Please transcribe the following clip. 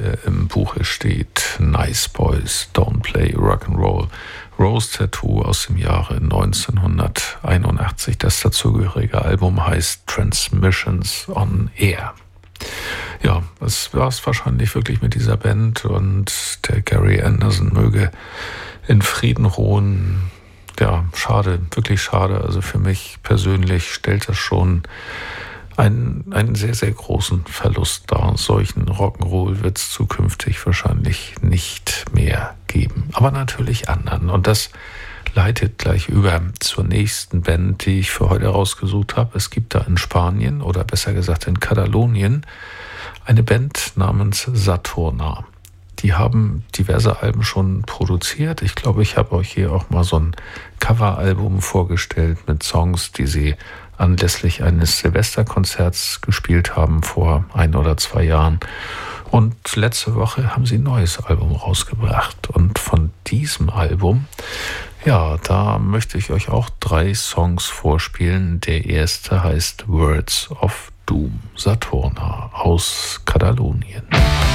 im Buche steht Nice Boys Don't Play Rock'n'Roll. Rose Tattoo aus dem Jahre 1981. Das dazugehörige Album heißt Transmissions on Air. Ja, das war es wahrscheinlich wirklich mit dieser Band, und der Gary Anderson möge in Frieden ruhen. Ja, schade, wirklich schade. Also für mich persönlich stellt das schon einen sehr, sehr großen Verlust dar. Solchen Rock'n'Roll wird es zukünftig wahrscheinlich nicht mehr geben. Aber natürlich anderen. Und das leitet gleich über zur nächsten Band, die ich für heute rausgesucht habe. Es gibt da in Spanien, oder besser gesagt in Katalonien, eine Band namens Saturna. Die haben diverse Alben schon produziert. Ich glaube, ich habe euch hier auch mal so ein Coveralbum vorgestellt mit Songs, die sie anlässlich eines Silvesterkonzerts gespielt haben vor 1 oder 2 Jahren. Und letzte Woche haben sie ein neues Album rausgebracht. Und von diesem Album, ja, da möchte ich euch auch 3 Songs vorspielen. Der erste heißt Words of Doom, Saturna aus Katalonien.